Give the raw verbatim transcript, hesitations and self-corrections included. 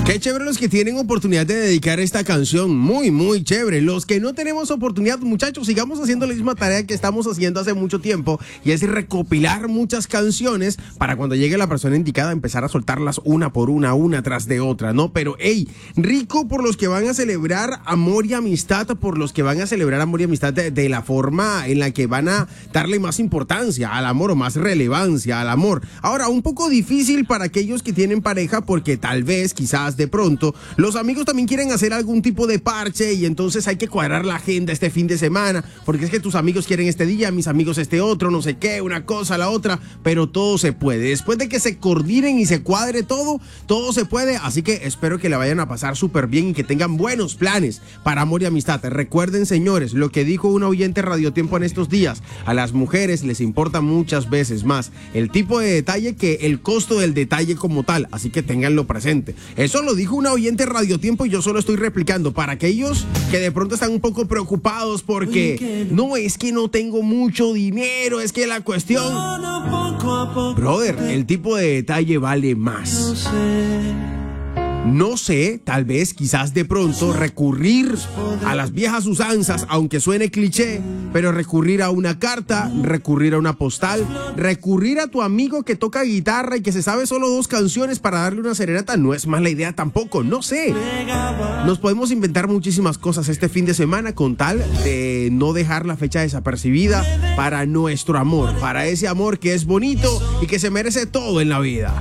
Qué chévere los que tienen oportunidad de dedicar esta canción, muy, muy chévere. Los que no tenemos oportunidad, muchachos, sigamos haciendo la misma tarea que estamos haciendo hace mucho tiempo, y es recopilar muchas canciones para cuando llegue la persona indicada empezar a soltarlas una por una, una tras de otra, ¿no? Pero, hey, rico por los que van a celebrar amor y amistad, por los que van a celebrar amor y amistad de, de la forma en la que van a darle más importancia al amor o más relevancia al amor. Ahora, un poco difícil para aquellos que tienen pareja porque tal vez, quizás de pronto, los amigos también quieren hacer algún tipo de parche y entonces hay que cuadrar la agenda este fin de semana, porque es que tus amigos quieren este día, mis amigos este otro, no sé qué, una cosa, la otra, pero todo se puede. Después de que se coordinen y se cuadre todo, todo se puede, así que espero que la vayan a pasar súper bien y que tengan buenos planes para amor y amistad. Recuerden, señores, lo que dijo un oyente Radio Tiempo en estos días, a las mujeres les importa muchas veces más el tipo de detalle que el costo del detalle como tal, así que ténganlo presente. Eso lo dijo un oyente Radio Tiempo y yo solo estoy replicando para aquellos que de pronto están un poco preocupados porque no, es que no tengo mucho dinero, es que la cuestión, brother, el tipo de detalle vale más. No sé, tal vez, quizás de pronto recurrir a las viejas usanzas, aunque suene cliché, pero recurrir a una carta, recurrir a una postal, recurrir a tu amigo que toca guitarra y que se sabe solo dos canciones para darle una serenata, no es mala idea tampoco, no sé. Nos podemos inventar muchísimas cosas este fin de semana con tal de no dejar la fecha desapercibida para nuestro amor, para ese amor que es bonito y que se merece todo en la vida.